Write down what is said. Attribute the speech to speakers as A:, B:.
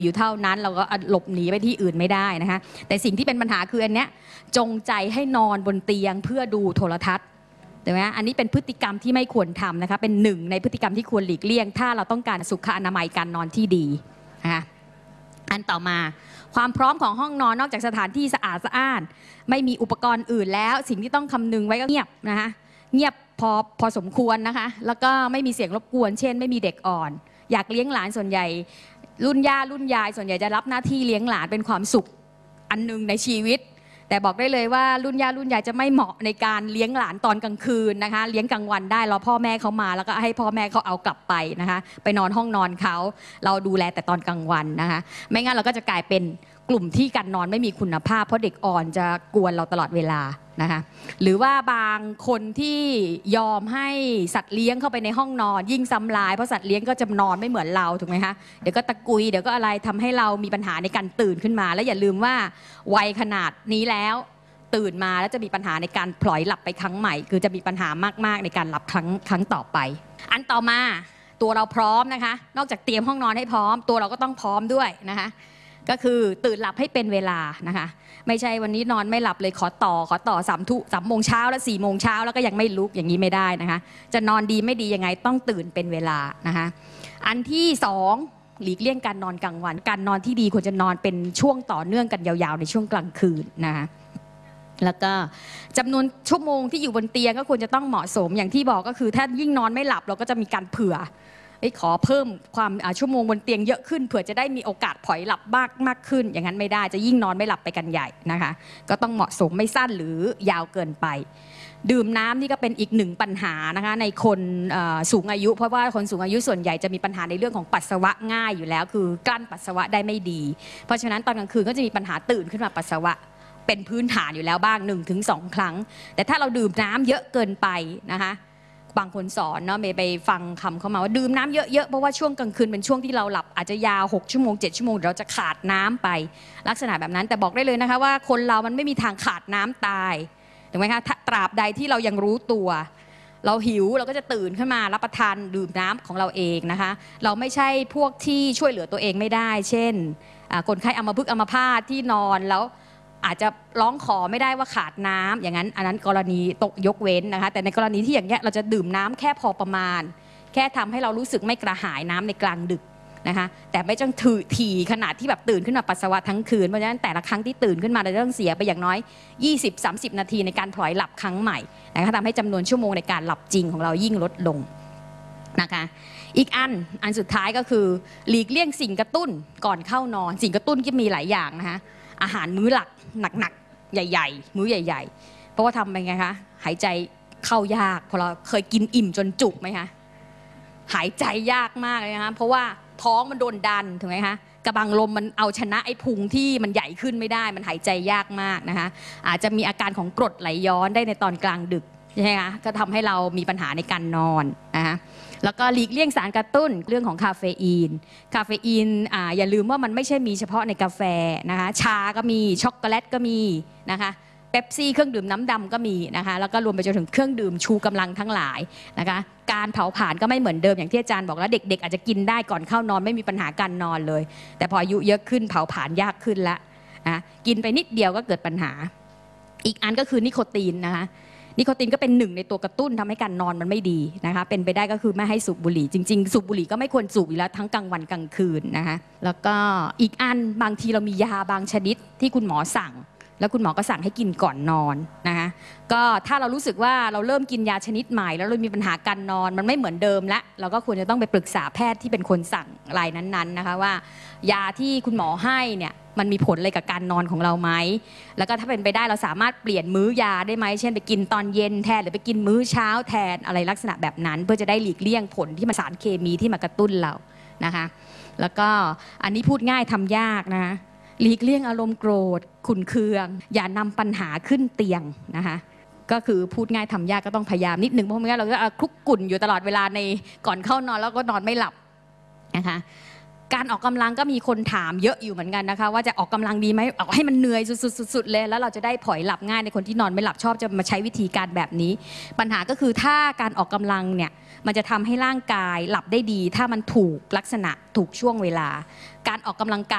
A: อยู่เท่านั้นเราก็หลบหนีไปที่อื่นไม่ได้นะคะแต่สิ่งที่เป็นปัญหาคืออันเนี้ยจงใจให้นอนบนเตียงเพื่อดูโทรทัศน์ถูกไหมอันนี้เป็นพฤติกรรมที่ไม่ควรทำนะคะเป็นหนึ่งในพฤติกรรมที่ควรหลีกเลี่ยงถ้าเราต้องการสุขอนามัยการนอนที่ดีนะคะอันต่อมาความพร้อมของห้องนอนนอกจากสถานที่สะอาดสะอ้านไม่มีอุปกรณ์อื่นแล้วสิ่งที่ต้องคำนึงไว้ก็เงียบนะคะเงียบพอสมควรนะคะแล้วก็ไม่มีเสียงรบกวนเช่นไม่มีเด็กอ่อนอยากเลี้ยงหลานส่วนใหญ่รุ่นย่ารุ่นยายส่วนใหญ่จะรับหน้าที่เลี้ยงหลานเป็นความสุขอันนึงในชีวิตแต่บอกได้เลยว่ารุ่นย่ารุ่นยายจะไม่เหมาะในการเลี้ยงหลานตอนกลางคืนนะคะเลี้ยงกลางวันได้รอพ่อแม่เขามาแล้วก็ให้พ่อแม่เขาเอากลับไปนะคะไปนอนห้องนอนเขาเราดูแลแต่ตอนกลางวันนะคะไม่งั้นเราก็จะกลายเป็นกลุ่มที่การนอนไม่มีคุณภาพเพราะเด็กอ่อนจะกวนเราตลอดเวลานะคะหรือว่าบางคนที่ยอมให้สัตว์เลี้ยงเข้าไปในห้องนอนยิ่งซ้ำร้ายเพราะสัตว์เลี้ยงก็จะนอนไม่เหมือนเราถูกไหมคะเดี๋ยวก็ตะกุยเดี๋ยวก็อะไรทำให้เรามีปัญหาในการตื่นขึ้นมาและอย่าลืมว่าวัยขนาดนี้แล้วตื่นมาแล้วจะมีปัญหาในการพลอยหลับไปครั้งใหม่คือจะมีปัญหามากๆในการหลับครั้งต่อไปอันต่อมาตัวเราพร้อมนะคะนอกจากเตรียมห้องนอนให้พร้อมตัวเราก็ต้องพร้อมด้วยนะคะก็คือตื่นหลับให้เป็นเวลานะคะไม่ใช่วันนี้นอนไม่หลับเลยขอต่อ3 โมงเช้าและ4 โมงเช้าแล้วก็ยังไม่ลุกอย่างนี้ไม่ได้นะคะจะนอนดีไม่ดียังไงต้องตื่นเป็นเวลานะคะอันที่2หลีกเลี่ยงการนอนกลางวันการนอนที่ดีควรจะนอนเป็นช่วงต่อเนื่องกันยาวๆในช่วงกลางคืนนะคะแล้วก็จำนวนชั่วโมงที่อยู่บนเตียงก็ควรจะต้องเหมาะสมอย่างที่บอกก็คือถ้ายิ่งนอนไม่หลับเราก็จะมีการเผื่อขอเพิ่มความชั่วโมงบนเตียงเยอะขึ้นเผื่อจะได้มีโอกาสผลอยหลับมากขึ้นอย่างนั้นไม่ได้จะยิ่งนอนไม่หลับไปกันใหญ่นะคะก็ต้องเหมาะสมไม่สั้นหรือยาวเกินไปดื่มน้ำนี่ก็เป็นอีกหนึ่งปัญหานะคะในคนสูงอายุเพราะว่าคนสูงอายุส่วนใหญ่จะมีปัญหาในเรื่องของปัสสาวะง่ายอยู่แล้วคือกลั้นปัสสาวะได้ไม่ดีเพราะฉะนั้นตอนกลางคืนก็จะมีปัญหาตื่นขึ้นมาปัสสาวะเป็นพื้นฐานอยู่แล้วบ้าง 1-2 ครั้งแต่ถ้าเราดื่มน้ำเยอะเกินไปนะคะบางคนสอนเนาะเมย์ไปฟังคำเข้ามาว่าดื่มน้ำเยอะๆเพราะว่าช่วงกลางคืนเป็นช่วงที่เราหลับอาจจะยาว6 ชั่วโมง 7 ชั่วโมงเราจะขาดน้ำไปลักษณะแบบนั้นแต่บอกได้เลยนะคะว่าคนเรามันไม่มีทางขาดน้ำตายถูกไหมคะตราบใดที่เรายังรู้ตัวเราหิวเราก็จะตื่นขึ้นมารับประทานดื่มน้ำของเราเองนะคะเราไม่ใช่พวกที่ช่วยเหลือตัวเองไม่ได้เช่นคนไข้อัมพฤกษ์อัมพาตที่นอนแล้วอาจจะร้องขอไม่ได้ว่าขาดน้ำอย่างนั้นอันนั้นกรณีตกยกเว้นนะคะแต่ในกรณีที่อย่างเงี้ยเราจะดื่มน้ำแค่พอประมาณแค่ทำให้เรารู้สึกไม่กระหายน้ำในกลางดึกนะคะแต่ไม่ต้องถี่ขนาดที่แบบตื่นขึ้นมาปัสสาวะทั้งคืนเพราะฉะนั้นแต่ละครั้งที่ตื่นขึ้นมาเราต้องเสียไปอย่างน้อย 20-30 นาทีในการพลอยหลับครั้งใหม่นะคะทำให้จำนวนชั่วโมงในการหลับจริงของเรายิ่งลดลงนะคะอีกอันสุดท้ายก็คือหลีกเลี่ยงสิ่งกระตุ้นก่อนเข้านอนสิ่งกระตุ้นก็มีหลายอย่างนะคะอาหารมื้อหลักหนักๆใหญ่ๆมื้อใหญ่ๆเพราะว่าทำไปไงคะหายใจเข้ายากพอเราเคยกินอิ่มจนจุกไหมคะหายใจยากมากเลยนะคะเพราะว่าท้องมันโดนดันถูกไหมคะกระบังลมมันเอาชนะไอ้พุงที่มันใหญ่ขึ้นไม่ได้มันหายใจยากมากนะคะอาจจะมีอาการของกรดไหลย้อนได้ในตอนกลางดึกใช่ไหมคะก็ทำให้เรามีปัญหาในการนอนนะคะแล้วก็หลีกเลี่ยงสารกระตุ้นเรื่องของคาเฟอีนอย่าลืมว่ามันไม่ใช่มีเฉพาะในกาแฟนะคะชาก็มีช็อกโกแลตก็มีนะคะเป๊ปซี่เครื่องดื่มน้ำดำก็มีนะคะแล้วก็รวมไปจนถึงเครื่องดื่มชูกำลังทั้งหลายนะคะการเผาผลาญก็ไม่เหมือนเดิมอย่างที่อาจารย์บอกแล้วเด็กๆอาจจะกินได้ก่อนเข้านอนไม่มีปัญหาการนอนเลยแต่พออายุเยอะขึ้นเผาผลาญยากขึ้นละนะกินไปนิดเดียวก็เกิดปัญหาอีกอันก็คือนิโคตินนะคะนิโคตินก็เป็นหนึ่งในตัวกระตุ้นทำให้การนอนมันไม่ดีนะคะเป็นไปได้ก็คือไม่ให้สูบบุหรี่จริงๆสูบบุหรี่ก็ไม่ควรสูบอยู่แล้วทั้งกลางวันกลางคืนนะคะแล้วก็อีกอันบางทีเรามียาบางชนิดที่คุณหมอสั่งแล้วคุณหมอก็สั่งให้กินก่อนนอนนะคะก็ถ้าเรารู้สึกว่าเราเริ่มกินยาชนิดใหม่แล้วเรามีปัญหาการนอนมันไม่เหมือนเดิมแล้วเราก็ควรจะต้องไปปรึกษาแพทย์ที่เป็นคนสั่งรายนั้นๆนะคะว่ายาที่คุณหมอให้เนี่ยมันมีผลอะไรกับการนอนของเราไหมแล้วก็ถ้าเป็นไปได้เราสามารถเปลี่ยนมื้อยาได้ไหมเช่นไปกินตอนเย็นแทนหรือไปกินมื้อเช้าแทนอะไรลักษณะแบบนั้นเพื่อจะได้หลีกเลี่ยงผลที่มาสารเคมีที่มากระตุ้นเรานะคะแล้วก็อันนี้พูดง่ายทำยากนะคะหลีกเลี่ยงอารมณ์โกรธขุ่นเคืองอย่านำปัญหาขึ้นเตียงนะคะก็คือพูดง่ายทำยากก็ต้องพยายามนิดนึงเพราะไม่งั้นเราจะคลุกกุ่นอยู่ตลอดเวลาในก่อนเข้านอนแล้วก็นอนไม่หลับนะคะการออกกำลังก็มีคนถามเยอะอยู่เหมือนกันนะคะว่าจะออกกำลังดีไหมออกให้มันเหนื่อยสุดๆเลยแล้วเราจะได้ผลอยหลับง่ายในคนที่นอนไม่หลับชอบจะมาใช้วิธีการแบบนี้ปัญหาก็คือถ้าการออกกำลังเนี่ยมันจะทำให้ร่างกายหลับได้ดีถ้ามันถูกลักษณะถูกช่วงเวลาการออกกำลังกาย